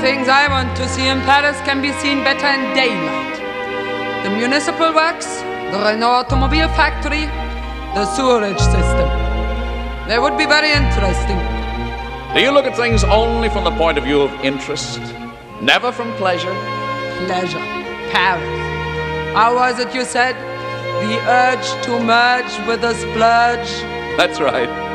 Things I want to see in Paris can be seen better in daylight. The municipal works, the Renault automobile factory, the sewerage system. They would be very interesting. Do you look at things only from the point of view of interest? Never from pleasure? Pleasure. Paris. How was it you said? The urge to merge with the splurge? That's right.